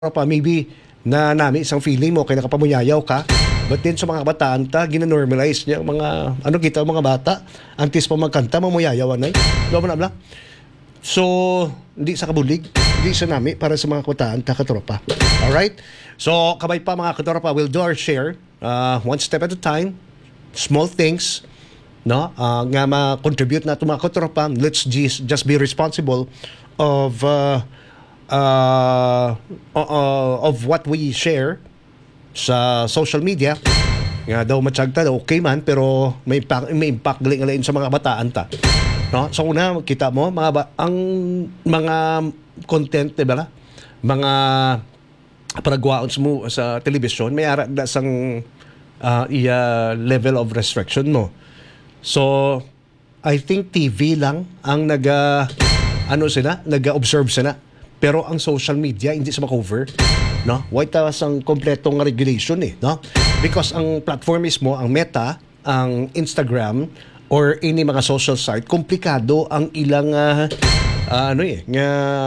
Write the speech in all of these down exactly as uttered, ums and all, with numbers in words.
pa maybe na nami isang feeling mo kaya nakapamunyayaw ka, but then sa mga kabataan ta gina-normalize niya mga ano kita mga bata antes pa magkanta mamuyayawan ay do na bla. So hindi sa kabulig, hindi sa nami para sa mga kabataan ta katropa. All right, so kabay pa mga katropa, we'll do our share uh, one step at a time, small things, no, uh, nga ma-contribute na ito mga katropa. Let's just, just be responsible of uh, uh, uh, of what we share sa social media. Nga daw matsyagta daw okay man, pero may impact, may impact galing sa mga bataan ta, no? So una kita mo mga ba, ang mga content diba, mga paragwaon mo sa television may ara da sang uh, iya level of restriction mo. So I think T V lang ang naga ano sila, naga-observe sila. Pero ang social media hindi sa ma-cover, no? Why tawas ang kompletong regulation eh, no? Because ang platform mismo, ang Meta, ang Instagram or any mga social site, komplikado ang ilang uh, uh, ano eh, nga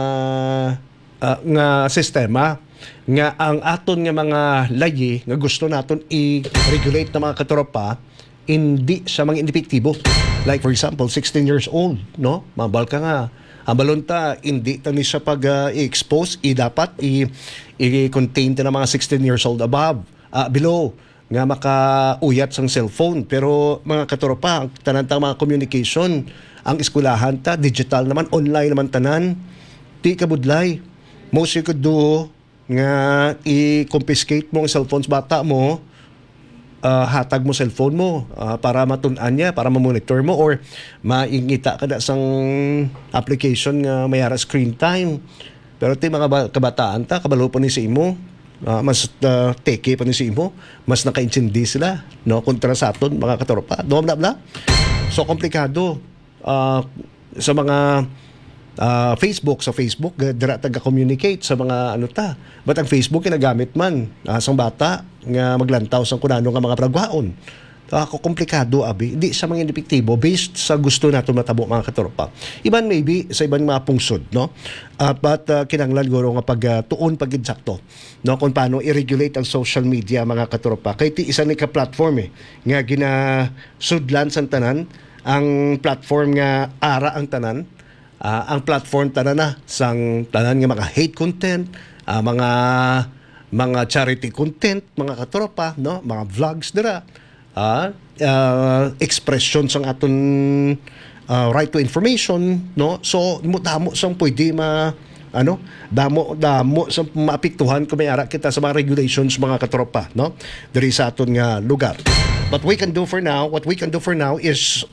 uh, nga sistema nga ang aton nga mga layi nga gusto naton i-regulate na mga katropa hindi sa mga indepektibo. Like for example, sixteen years old, no? Mabal ka nga. Ang balonta, hindi ta ni siya pag uh, i-expose, i dapat i- i-contain ta ng mga sixteen years old above, uh, below, nga makauyat sang cellphone. Pero mga katropa, ang tanantang mga communication, ang eskwelahan ta, digital naman, online naman tanan, di kabudlay. Most you could do, nga i-confiscate mo ang cellphones bata mo, Uh, hatag mo cellphone mo uh, para matun-an niya, para ma-monitor mo or maingita ka na sang application nga mayara screen time. Pero ti mga ba- kabataan ta, kabalo pa ni si imo, uh, mas uh, teke pa ni si imo, mas nakaintindi sila, no, kontra sa aton mga katropa. Do bla bla. So komplikado uh, sa mga Uh, Facebook, sa Facebook dira taga-communicate sa mga ano ta. But ang Facebook ginagamit man uh, sang bata nga maglantaw sang kunano nga mga pragwaon. Ako uh, komplikado abi, di sa mga indepektibo based sa gusto nato matabo mga katropa. Iban maybe sa ibang mga pungsod, no? Uh, but uh, kinahanglan guro nga pag uh, tuon pag eksakto, no, kung paano i-regulate ang social media mga katropa. Kay ti isa ni ka platform eh nga ginasudlan sang tanan, ang platform nga ara ang tanan. Uh, ang platform tanan na sang tanan nga mga hate content, uh, mga mga charity content, mga katropa, no, mga vlogs dira, uh, uh, expression sang aton uh, right to information, no. So mo damo sang pwede ma ano, damo damo sang maapektuhan kung may ara kita sa mga regulations mga katropa, no, diri sa aton nga lugar. But we can do for now, what we can do for now is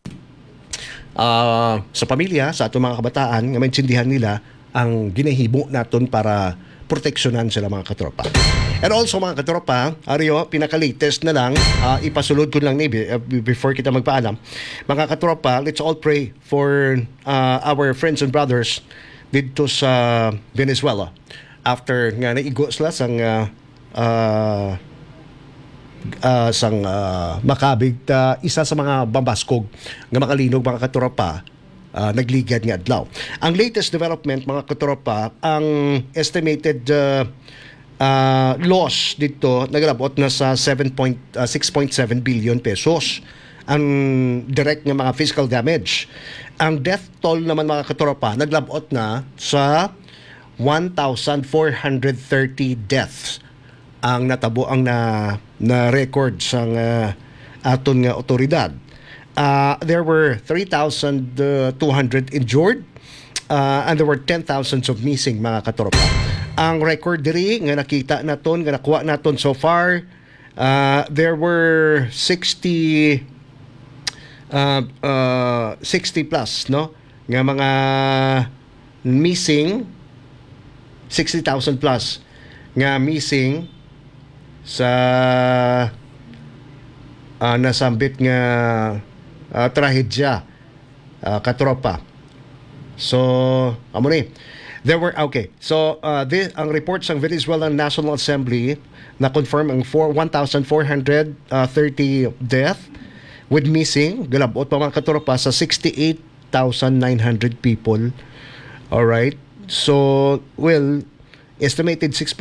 Uh, sa pamilya, sa atong mga kabataan, nga maintindihan nila ang ginahimo naton para proteksyonan sila mga katropa. And also mga katropa, Ario, pinaka-latest na lang, uh, ipasulod ko lang maybe uh, before kita magpaalam. Mga katropa, let's all pray for uh, our friends and brothers dito sa Venezuela. After nga naigo sila sang uh, uh, Uh, sang uh, makabig uh, isa sa mga bambaskog nga makalinog mga katropa, uh, nagligad nga adlaw. Ang latest development mga katropa, ang estimated uh, uh, loss dito naglabot na sa six point seven billion pesos ang direct nga mga physical damage. Ang death toll naman mga katropa naglabot na sa one thousand four hundred thirty deaths ang natabo ang na na record sang uh, aton nga otoridad. Uh, there were three thousand two hundred injured uh, and there were ten thousands of missing mga katropa. Ang record diri nga nakita naton nga nakuha naton so far, uh, there were sixty uh, uh, sixty plus, no, nga mga missing, sixty thousand plus nga missing sa uh, nasambit nga uh, trahedya uh, katropa. So amo ni there were okay so uh, this ang report sa Venezuelan National Assembly na confirm ang one thousand four hundred thirty death with missing galabot pa mga katropa sa sixty-eight thousand nine hundred people. All right, so well estimated six